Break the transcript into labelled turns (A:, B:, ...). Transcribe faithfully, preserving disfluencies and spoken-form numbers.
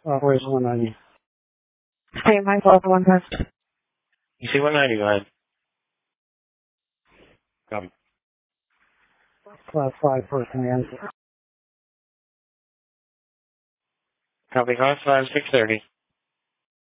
A: Operation one ninety.
B: Stand by for one test.
C: You see one ninety, go ahead. Come.
A: Class five first command.
C: Copy, class five, six thirty.